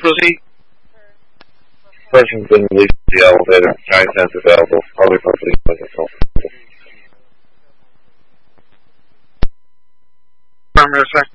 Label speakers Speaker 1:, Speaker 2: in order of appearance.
Speaker 1: proceed?
Speaker 2: Person's been released to the elevator. Giant sense available. Probably perfectly physical.
Speaker 1: Affirmative, sir.